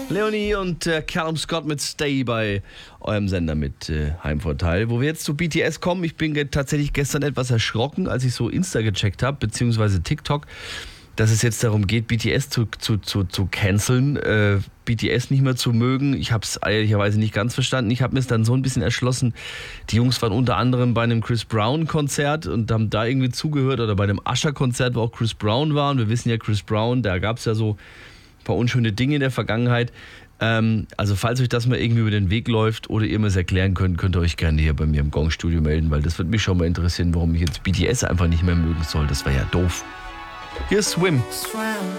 Leonie und Callum Scott mit Stay bei eurem Sender mit Heimvorteil. Wo wir jetzt zu BTS kommen, ich bin tatsächlich gestern etwas erschrocken, als ich so Insta gecheckt habe, beziehungsweise TikTok, dass es jetzt darum geht, BTS zu canceln, BTS nicht mehr zu mögen. Ich habe es ehrlicherweise nicht ganz verstanden. Ich habe mir es dann so ein bisschen erschlossen. Die Jungs waren unter anderem bei einem Chris Brown-Konzert und haben da irgendwie zugehört, oder bei einem Usher-Konzert, wo auch Chris Brown war. Und wir wissen ja, Chris Brown, da gab es ja so ein paar unschöne Dinge in der Vergangenheit. Also falls euch das mal irgendwie über den Weg läuft oder ihr mir es erklären könnt, könnt ihr euch gerne hier bei mir im Gong-Studio melden, weil das würde mich schon mal interessieren, warum ich jetzt BTS einfach nicht mehr mögen soll. Das wäre ja doof. Hier ist Swim.